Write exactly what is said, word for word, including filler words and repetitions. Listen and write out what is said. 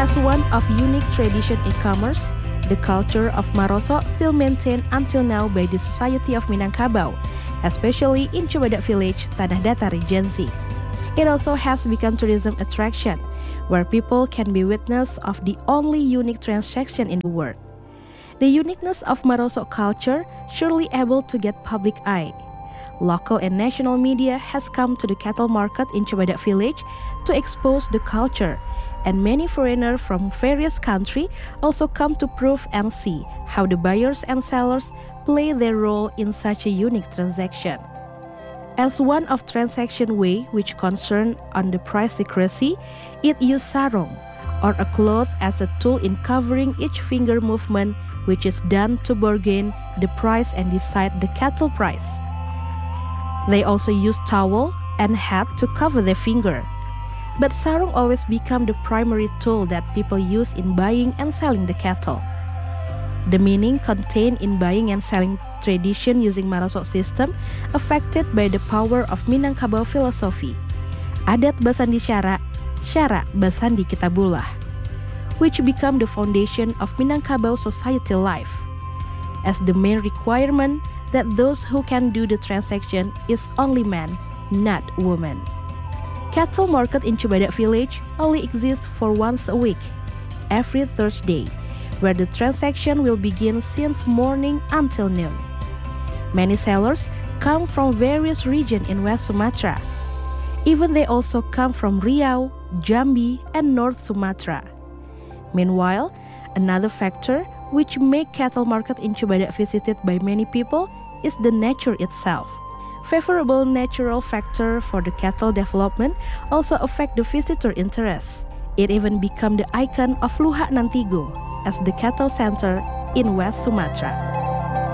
As one of unique tradition e-commerce, the culture of Maroso still maintained until now by the Society of Minangkabau, especially in Cibadak Village, Tanah Datar Regency. It also has become tourism attraction, where people can be witness of the only unique transaction in the world. The uniqueness of Maroso culture surely able to get public eye. Local and national media has come to the cattle market in Cibadak Village to expose the culture, and many foreigners from various countries also come to prove and see how the buyers and sellers play their role in such a unique transaction. As one of transaction way which concern on the price secrecy, it use sarong, or a cloth as a tool in covering each finger movement, which is done to bargain the price and decide the cattle price. They also use towel and hat to cover their finger. But sarong always become the primary tool that people use in buying and selling the cattle. The meaning contained in buying and selling tradition using Maroso system affected by the power of Minangkabau philosophy, adat basandi syara, syara basandi kitabullah, which become the foundation of Minangkabau society life, as the main requirement that those who can do the transaction is only man, not woman. Cattle market in Cibadak Village only exists for once a week, every Thursday, where the transaction will begin since morning until noon. Many sellers come from various regions in West Sumatra. Even they also come from Riau, Jambi, and North Sumatra. Meanwhile, another factor which make cattle market in Cibadak visited by many people is the nature itself. Favorable natural factor for the cattle development also affect the visitor interest. It even become the icon of Luhak Nantigo as the cattle center in West Sumatra.